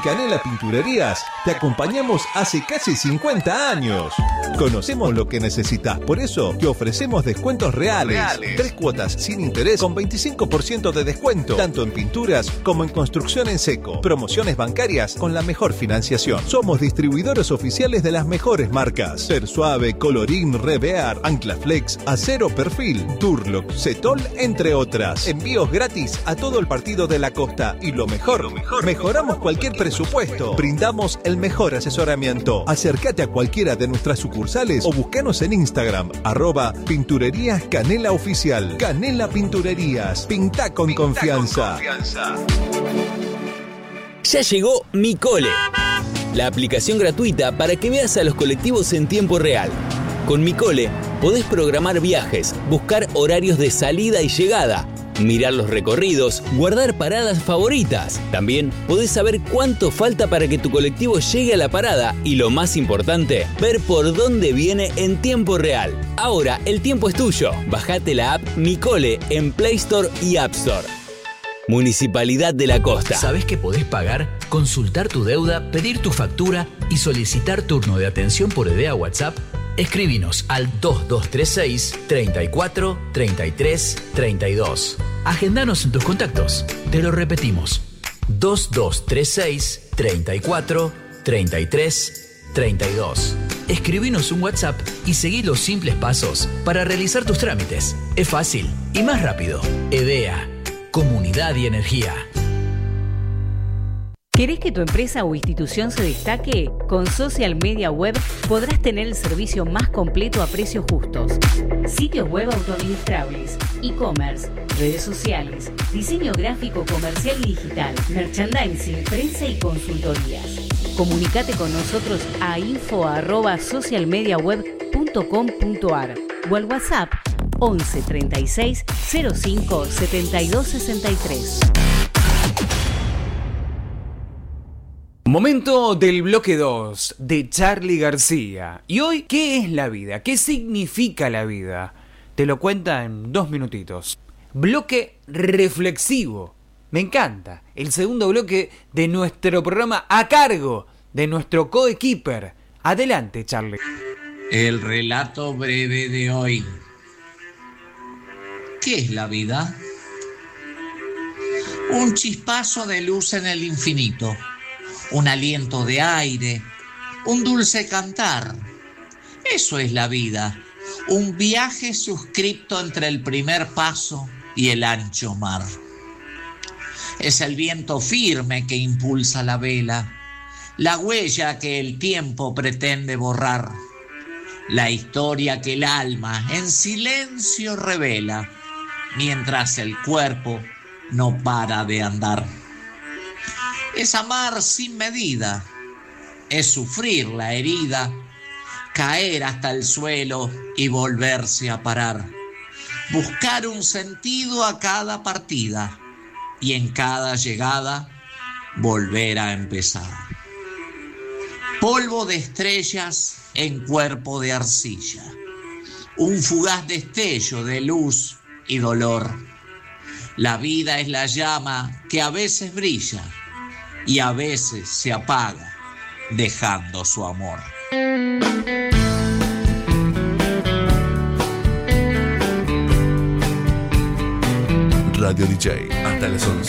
Canela Pinturerías te acompañamos hace casi 50 años. Conocemos lo que necesitas, por eso te ofrecemos descuentos reales. 3 cuotas sin interés con 25% de descuento, tanto en pinturas como en construcción en seco. Promociones bancarias con la mejor financiación. Somos distribuidores oficiales de las mejores marcas: Persuave, Colorín, Revear, Anclaflex, Acero Perfil, Durlock, Cetol, entre otras. Envíos gratis a todo el partido de la costa y lo mejor, mejoramos cualquier presupuesto. Brindamos el mejor asesoramiento. Acércate a cualquiera de nuestras sucursales o búscanos en Instagram, @Pinturerías Canela Oficial. Canela Pinturerías. Pinta con confianza. Ya llegó Mi Cole, la aplicación gratuita para que veas a los colectivos en tiempo real. Con Mi Cole podés programar viajes, buscar horarios de salida y llegada, mirar los recorridos, guardar paradas favoritas. También podés saber cuánto falta para que tu colectivo llegue a la parada y, lo más importante, ver por dónde viene en tiempo real. Ahora el tiempo es tuyo. Bajate la app Mi Cole en Play Store y App Store. Municipalidad de la Costa. ¿Sabés que podés pagar, consultar tu deuda, pedir tu factura y solicitar turno de atención por idea WhatsApp? Escribinos al 2236 34 33 32. Agendanos en tus contactos. Te lo repetimos: 2236 34 33 32. Escribinos un WhatsApp y seguí los simples pasos para realizar tus trámites. Es fácil y más rápido. EDEA, Comunidad y Energía. ¿Querés que tu empresa o institución se destaque? Con Social Media Web podrás tener el servicio más completo a precios justos. Sitios web autoadministrables, e-commerce, redes sociales, diseño gráfico, comercial y digital, merchandising, prensa y consultorías. Comunicate con nosotros a info@socialmediaweb.com.ar o al WhatsApp 11 36 05 72 63. Momento del bloque 2 de Charly García. Y hoy, ¿qué es la vida? ¿Qué significa la vida? Te lo cuenta en 2 minutitos. Bloque reflexivo. Me encanta. El segundo bloque de nuestro programa a cargo de nuestro coequiper. Adelante, Charly. El relato breve de hoy. ¿Qué es la vida? Un chispazo de luz en el infinito. Un aliento de aire, un dulce cantar. Eso es la vida, un viaje suscripto entre el primer paso y el ancho mar. Es el viento firme que impulsa la vela, la huella que el tiempo pretende borrar, la historia que el alma en silencio revela, mientras el cuerpo no para de andar. Es amar sin medida, es sufrir la herida, caer hasta el suelo y volverse a parar, buscar un sentido a cada partida y en cada llegada volver a empezar. Polvo de estrellas en cuerpo de arcilla, un fugaz destello de luz y dolor. La vida es la llama que a veces brilla y a veces se apaga, dejando su amor. Radio DJ, hasta las 11.